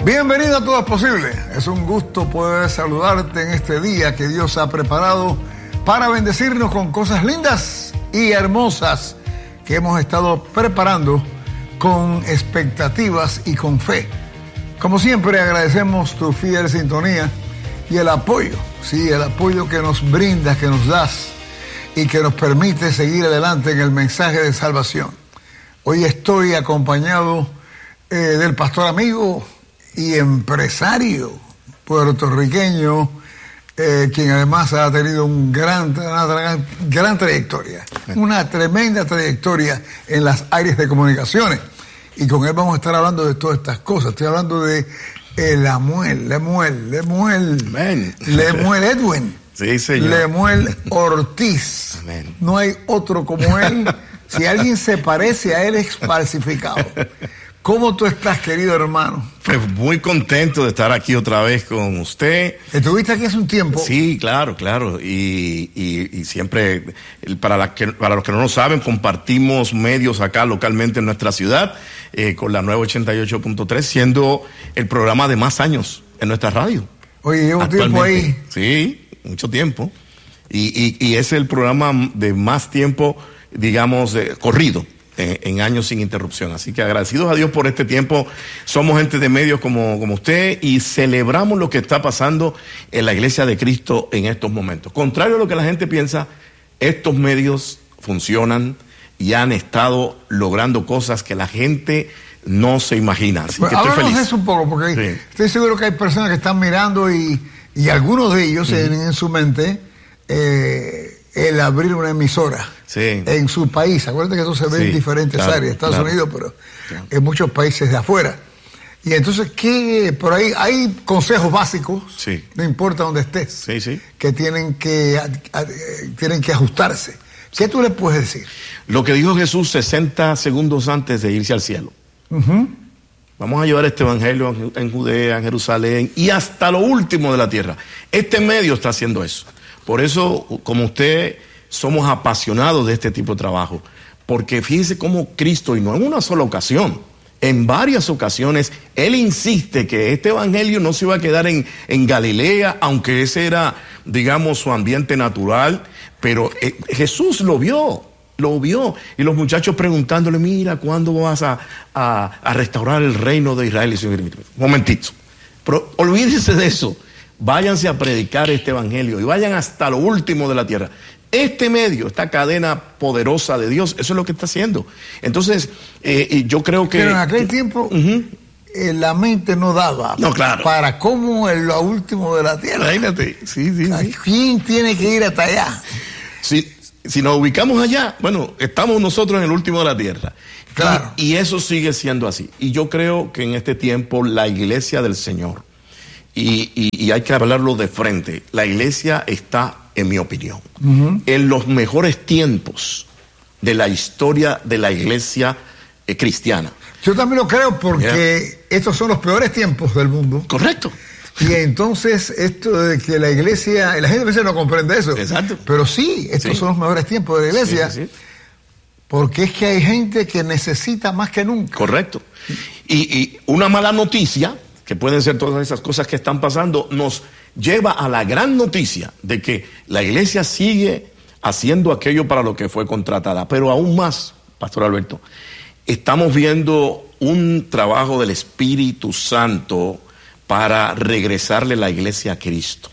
Bienvenido a Todo es Posible. Es un gusto poder saludarte en este día que Dios ha preparado para bendecirnos con cosas lindas y hermosas que hemos estado preparando con expectativas y con fe. Como siempre, agradecemos tu fiel sintonía y el apoyo, sí, el apoyo que nos brindas, que nos das y que nos permite seguir adelante en el mensaje de salvación. Hoy estoy acompañado del pastor amigo y empresario puertorriqueño, quien además ha tenido una gran trayectoria, una tremenda trayectoria en las áreas de comunicaciones. Y con él vamos a estar hablando de todas estas cosas. Estoy hablando de Lemuel Edwin. Sí, señor. Lemuel Ortiz. Amén. No hay otro como él. Si alguien se parece a él, es falsificado. ¿Cómo tú estás, querido hermano? Pues muy contento de estar aquí otra vez con usted. ¿Estuviste aquí hace un tiempo? Sí, claro. Y siempre, para los que no lo saben, compartimos medios acá localmente en nuestra ciudad, con la nueva 88.3, siendo el programa de más años en nuestra radio. Oye, llevo tiempo ahí. Sí, mucho tiempo. Y es el programa de más tiempo, digamos, corrido. En años sin interrupción. Así que agradecidos a Dios por este tiempo. Somos gente de medios como usted y celebramos lo que está pasando en la Iglesia de Cristo en estos momentos. Contrario a lo que la gente piensa, estos medios funcionan y han estado logrando cosas que la gente no se imagina. Así que estoy feliz. Háblanos de eso un poco, porque sí, estoy seguro que hay personas que están mirando y algunos de ellos tienen en su mente el abrir una emisora en su país. Acuérdate que eso se ve en diferentes áreas, Estados Unidos, pero en muchos países de afuera. Y entonces, por ahí hay consejos básicos, no importa dónde estés, que tienen que ajustarse. ¿Qué tú le puedes decir? Lo que dijo Jesús 60 segundos antes de irse al cielo. Vamos a llevar este evangelio en Judea, en Jerusalén y hasta lo último de la tierra. Este medio está haciendo eso. Por eso, como usted, somos apasionados de este tipo de trabajo. Porque fíjese cómo Cristo, y no en una sola ocasión, en varias ocasiones, Él insiste que este evangelio no se iba a quedar en Galilea, aunque ese era, digamos, su ambiente natural. Pero Jesús lo vio. Y los muchachos preguntándole, mira, ¿cuándo vas a restaurar el reino de Israel? Y dice, momentito, pero olvídense de eso. Váyanse a predicar este evangelio y vayan hasta lo último de la tierra. Este medio, esta cadena poderosa de Dios, eso es lo que está haciendo. Entonces, yo creo que... Pero en aquel tiempo, la mente no daba para cómo en lo último de la tierra. Imagínate, sí. ¿Quién tiene que ir hasta allá? Si nos ubicamos allá, bueno, estamos nosotros en el último de la tierra. Claro. Y eso sigue siendo así. Y yo creo que en este tiempo la iglesia del Señor, y hay que hablarlo de frente, la iglesia está, en mi opinión, en los mejores tiempos de la historia de la iglesia cristiana. Yo también lo creo porque estos son los peores tiempos del mundo. Correcto. Y entonces esto de que la iglesia, la gente a veces no comprende eso. Exacto. Pero sí, estos son los mejores tiempos de la iglesia. Sí. Porque es que hay gente que necesita más que nunca. Correcto. Y una mala noticia, que pueden ser todas esas cosas que están pasando, nos lleva a la gran noticia de que la iglesia sigue haciendo aquello para lo que fue contratada. Pero aún más, Pastor Alberto, estamos viendo un trabajo del Espíritu Santo para regresarle la iglesia a Cristo.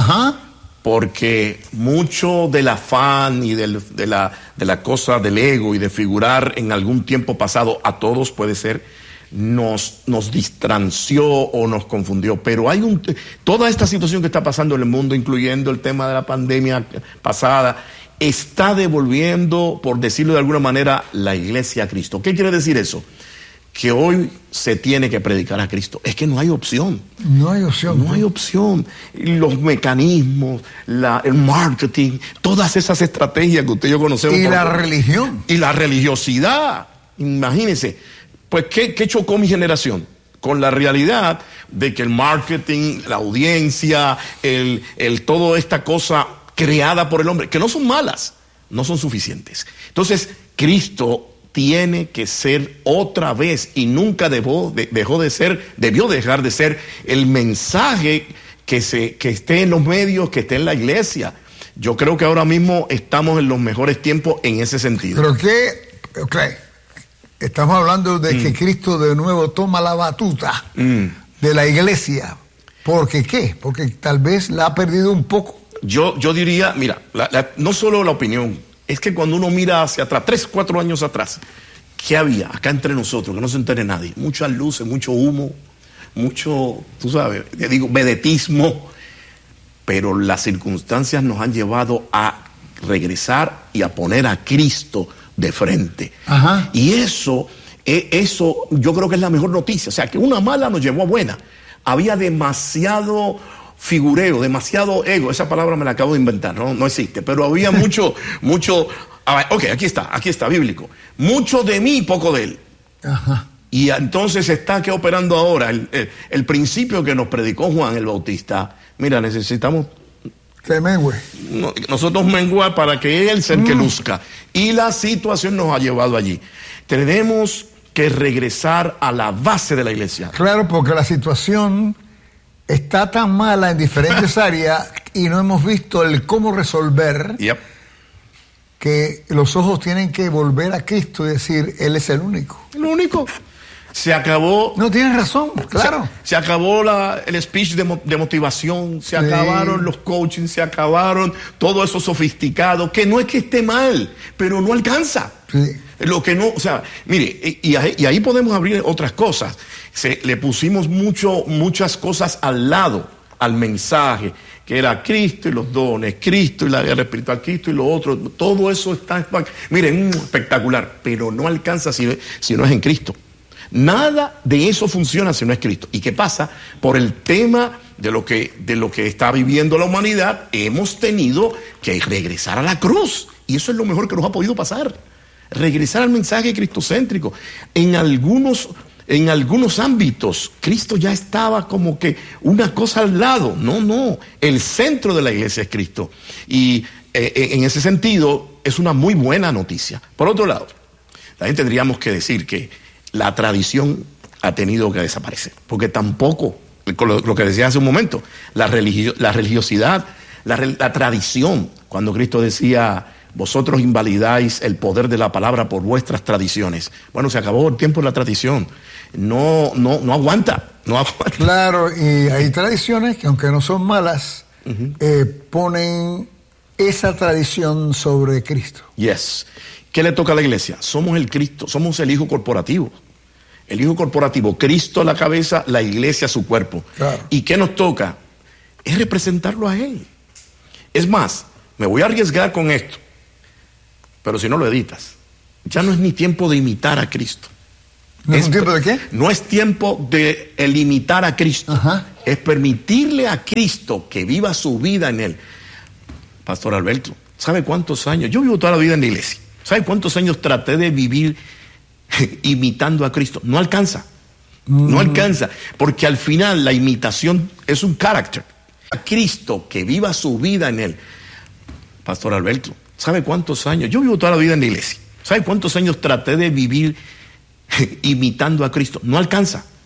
Porque mucho del afán y de la cosa del ego y de figurar en algún tiempo pasado, a todos puede ser, nos distranció o nos confundió. Pero hay toda esta situación que está pasando en el mundo, incluyendo el tema de la pandemia pasada, está devolviendo, por decirlo de alguna manera, la iglesia a Cristo. ¿Qué quiere decir eso? Que hoy se tiene que predicar a Cristo. Es que no hay opción. No hay opción. Los mecanismos, el marketing, todas esas estrategias que usted y yo conocemos. Y la religión. Y la religiosidad. Imagínense. Pues, ¿qué chocó mi generación? Con la realidad de que el marketing, la audiencia, toda esta cosa creada por el hombre, que no son malas, no son suficientes. Entonces, Cristo tiene que ser otra vez, y nunca debió dejar de ser el mensaje que esté en los medios, que esté en la iglesia. Yo creo que ahora mismo estamos en los mejores tiempos en ese sentido. Pero que, estamos hablando de que Cristo de nuevo toma la batuta de la iglesia. ¿Por qué? Porque tal vez la ha perdido un poco. Yo diría, mira, no solo la opinión, es que cuando uno mira hacia atrás, 3, 4 años atrás, ¿qué había acá entre nosotros? Que no se entere nadie. Muchas luces, mucho humo, mucho, tú sabes, digo, vedetismo. Pero las circunstancias nos han llevado a regresar y a poner a Cristo de frente. Ajá. Y eso yo creo que es la mejor noticia. O sea, que una mala nos llevó a buena. Había demasiado figureo, demasiado ego. Esa palabra me la acabo de inventar, no existe. Pero había mucho. Ok, aquí está, bíblico. Mucho de mí y poco de él. Ajá. Y entonces está que operando ahora el principio que nos predicó Juan el Bautista. Mira, necesitamos que mengue. Nosotros menguar para que él sea el que luzca. Y la situación nos ha llevado allí. Tenemos que regresar a la base de la iglesia. Claro, porque la situación está tan mala en diferentes áreas y no hemos visto el cómo resolver. Yep. Que los ojos tienen que volver a Cristo y decir, Él es el único. El único. Se acabó. No, tienes razón, claro. Se acabó el speech de motivación, se acabaron los coaching, se acabaron todo eso sofisticado, que no es que esté mal, pero no alcanza. Sí. Lo que no, o sea, mire, y ahí podemos abrir otras cosas. Le pusimos muchas cosas al lado, al mensaje, que era Cristo y los dones, Cristo y la guerra espiritual, Cristo y lo otro. Todo eso está, miren, espectacular, pero no alcanza si no es en Cristo. Nada de eso funciona si no es Cristo. ¿Y qué pasa? Por el tema de lo que está viviendo la humanidad, hemos tenido que regresar a la cruz. Y eso es lo mejor que nos ha podido pasar. Regresar al mensaje cristocéntrico. En algunos ámbitos, Cristo ya estaba como que una cosa al lado. No. El centro de la iglesia es Cristo. Y en ese sentido, es una muy buena noticia. Por otro lado, también tendríamos que decir que la tradición ha tenido que desaparecer, porque tampoco, lo que decía hace un momento, la religiosidad, la tradición, cuando Cristo decía, vosotros invalidáis el poder de la palabra por vuestras tradiciones. Bueno, se acabó el tiempo de la tradición, no aguanta. Claro, y hay tradiciones que aunque no son malas, ponen esa tradición sobre Cristo. Yes. ¿Qué le toca a la iglesia? Somos el Cristo, somos el Hijo corporativo. El Hijo corporativo, Cristo la cabeza, la iglesia su cuerpo. Claro. ¿Y qué nos toca? Es representarlo a Él. Es más, me voy a arriesgar con esto, pero si no lo editas, ya no es ni tiempo de imitar a Cristo. ¿No es tiempo de qué? No es tiempo de imitar a Cristo. Ajá. Es permitirle a Cristo que viva su vida en Él. Pastor Alberto, ¿sabe cuántos años? Yo vivo toda la vida en la iglesia. ¿Sabe cuántos años traté de vivir imitando a Cristo? No alcanza. No alcanza. Porque al final la imitación es un carácter. A Cristo que viva su vida en Él. Pastor Alberto, ¿sabe cuántos años? Yo vivo toda la vida en la iglesia. ¿Sabe cuántos años traté de vivir imitando a Cristo? No alcanza.